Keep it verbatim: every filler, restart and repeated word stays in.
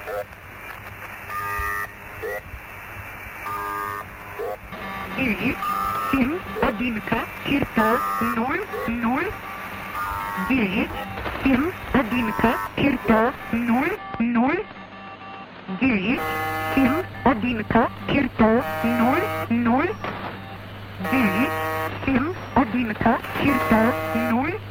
девять, семь, одиннадцать, черта, ноль, ноль. девять, семь, одиннадцать, черта, ноль, ноль. девять, семь, одиннадцать, черта, ноль, ноль. девять, семь, одиннадцать, черта, ноль.